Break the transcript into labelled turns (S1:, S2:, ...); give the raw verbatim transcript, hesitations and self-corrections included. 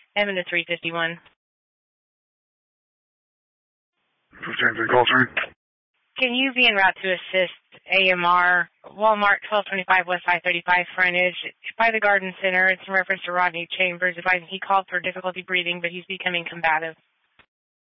S1: Evan to three fifty-one.
S2: fifteen three, call three.
S1: Can you be en route to assist A M R, Walmart, twelve twenty-five West I thirty-five frontage, by the Garden Center? It's in reference to Rodney Chambers advising he called for difficulty breathing, but he's becoming combative.